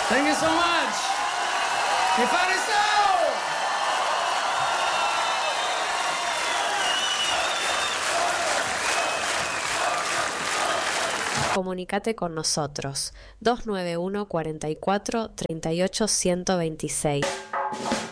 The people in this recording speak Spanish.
Thank you so much. Mi Fariseo. Comunicate con nosotros 291 44 38 126.